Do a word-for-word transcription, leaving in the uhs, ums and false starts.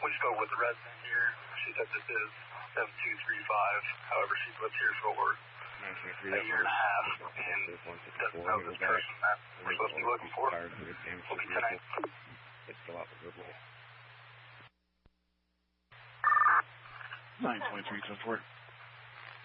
we spoke with the resident here. She said this is seven two three five. However, she's lived here for a year and a half and doesn't know this person that we're supposed to be looking for. Will be tonight. It's still out the roadway. nine twenty-three, ten four.